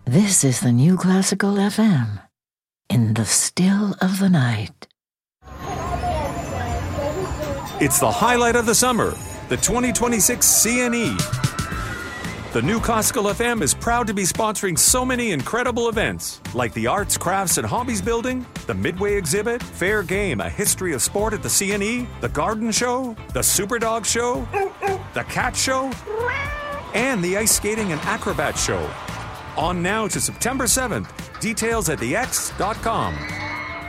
This is the New Classical FM. In the still of the night. It's the highlight of the summer, the 2026 CNE. The New Classical FM is proud to be sponsoring so many incredible events, like the Arts, Crafts, and Hobbies Building, the Midway Exhibit, Fair Game, a history of sport at the CNE, the Garden Show, the Superdog Show, the Cat Show, and the Ice Skating and Acrobat Show. On now to September 7th. Details at thex.com.